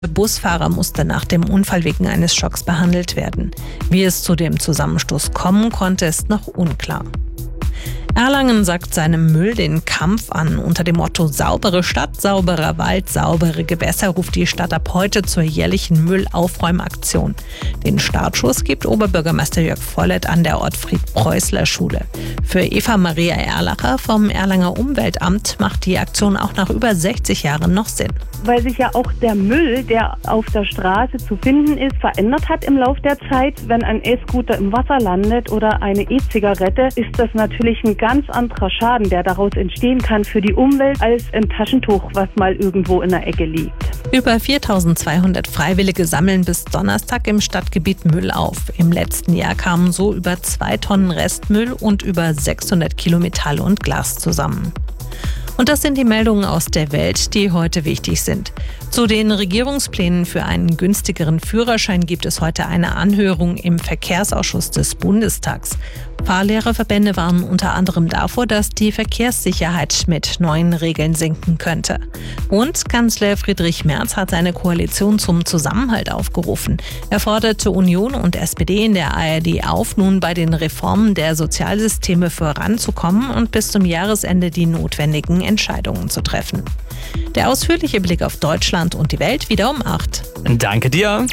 Der Busfahrer musste nach dem Unfall wegen eines Schocks behandelt werden. Wie es zu dem Zusammenstoß kommen konnte, ist noch unklar. Erlangen sagt seinem Müll den Kampf an. Unter dem Motto Saubere Stadt, sauberer Wald, saubere Gewässer ruft die Stadt ab heute zur jährlichen Müllaufräumaktion. Den Startschuss gibt Oberbürgermeister Jörg Vollert an der Ottfried-Preußler-Schule. Für Eva Maria Erlacher vom Erlanger Umweltamt macht die Aktion auch nach über 60 Jahren noch Sinn. Weil sich ja auch der Müll, der auf der Straße zu finden ist, verändert hat im Laufe der Zeit. Wenn ein E-Scooter im Wasser landet oder eine E-Zigarette, ist das natürlich ein ganz anderer Schaden, der daraus entstehen kann für die Umwelt, als ein Taschentuch, was mal irgendwo in der Ecke liegt. Über 4.200 Freiwillige sammeln bis Donnerstag im Stadtgebiet Müll auf. Im letzten Jahr kamen so über 2 Tonnen Restmüll und über 600 Kilo Metall und Glas zusammen. Und das sind die Meldungen aus der Welt, die heute wichtig sind. Zu den Regierungsplänen für einen günstigeren Führerschein gibt es heute eine Anhörung im Verkehrsausschuss des Bundestags. Fahrlehrerverbände warnen unter anderem davor, dass die Verkehrssicherheit mit neuen Regeln sinken könnte. Und Kanzler Friedrich Merz hat seine Koalition zum Zusammenhalt aufgerufen. Er forderte Union und SPD in der ARD auf, nun bei den Reformen der Sozialsysteme voranzukommen und bis zum Jahresende die notwendigen Entscheidungen zu treffen. Der ausführliche Blick auf Deutschland und die Welt wieder um 8. Danke dir.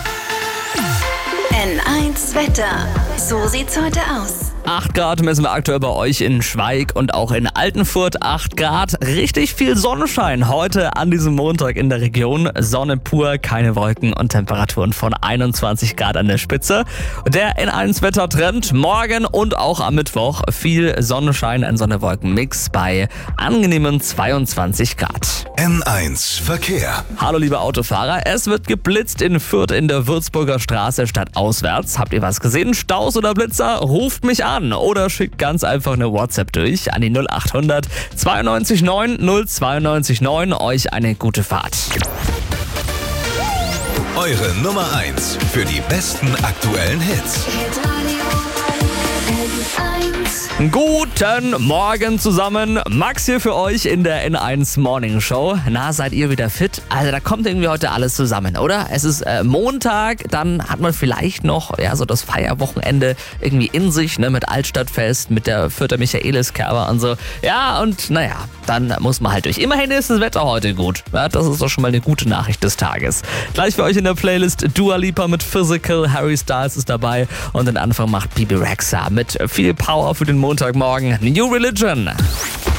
N1 Wetter. So sieht's heute aus. 8 Grad messen wir aktuell bei euch in Schweig und auch in Altenfurt. 8 Grad, richtig viel Sonnenschein heute an diesem Montag in der Region. Sonne pur, keine Wolken und Temperaturen von 21 Grad an der Spitze. Der N1 Wettertrend morgen und auch am Mittwoch viel Sonnenschein, ein Sonne-Wolken-Mix bei angenehmen 22 Grad. N1 Verkehr. Hallo liebe Autofahrer, es wird geblitzt in Fürth in der Würzburger Straße stadtauswärts. Habt ihr was gesehen? Staus oder Blitzer? Ruft mich an oder schickt ganz einfach eine WhatsApp durch an die 0800 92 9 092 9. Euch eine gute Fahrt. Eure Nummer 1 für die besten aktuellen Hits. Guten Morgen zusammen. Max hier für euch in der N1 Morning Show. Na, seid ihr wieder fit? Also da kommt irgendwie heute alles zusammen, oder? Es ist Montag, dann hat man vielleicht noch so das Feierwochenende irgendwie in sich, ne, mit Altstadtfest, mit der Fürther Michaeliskerbe und so. Ja, und naja, dann muss man halt durch. Immerhin ist das Wetter heute gut. Ja, das ist doch schon mal eine gute Nachricht des Tages. Gleich für euch in der Playlist Dua Lipa mit Physical, Harry Styles ist dabei und den Anfang macht Bibi Rexha mit viel Power für den Montagmorgen. New Religion.